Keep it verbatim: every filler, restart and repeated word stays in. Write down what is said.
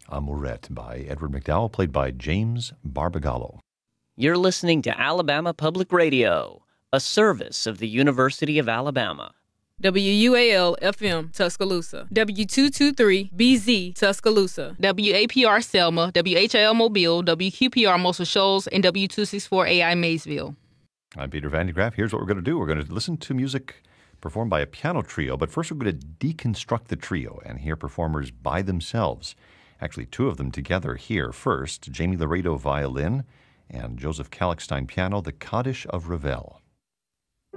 Amourette by Edward McDowell, played by James Barbagallo. You're listening to Alabama Public Radio, a service of the University of Alabama. W U A L F M Tuscaloosa, W two twenty-three B Z Tuscaloosa, W A P R Selma, W H I L Mobile, W Q P R Muscle Shoals, and W two sixty-four A I Maysville. I'm Peter Van de Graaff. Here's what we're going to do. We're going to listen to music performed by a piano trio, but first we're going to deconstruct the trio and hear performers by themselves. Actually, two of them together here. First, Jamie Laredo violin and Joseph Kalkstein piano, the Kaddish of Ravel.